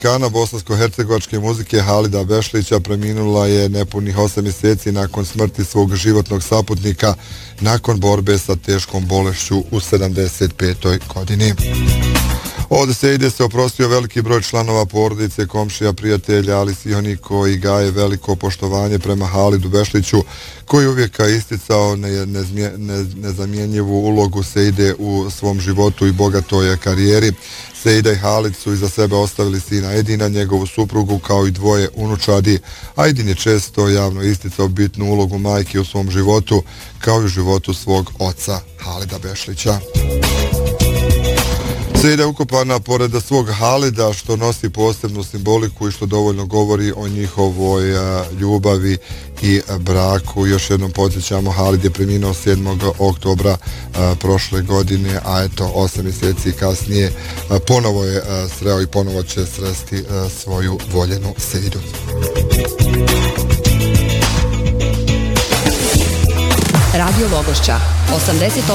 Kana bosansko-hercegovačke muzike Halida Bešlića preminula je nepunih 8 mjeseci nakon smrti svog životnog saputnika nakon borbe sa teškom bolešću u 75. godini. Ovdje se oprostio veliki broj članova porodice, komšija, prijatelja, ali svi oni koji gaje veliko poštovanje prema Halidu Bešliću, koji uvijek isticao nezamjenjivu ulogu Seide u svom životu i bogatoj karijeri. Seida i Halid su iza sebe ostavili sina Edina, njegovu suprugu, kao i 2 unučadi, a Edin je često javno isticao bitnu ulogu majke u svom životu, kao i u životu svog oca Halida Bešlića. Seida je ukopana pored svog Halida, što nosi posebnu simboliku i što dovoljno govori o njihovoj ljubavi i braku. Još jednom podsjećamo, Halid je preminuo 7. oktobra prošle godine, a eto 8 mjeseci kasnije ponovo je sreo i ponovo će sresti svoju voljenu Seidu. Radio Logošća 88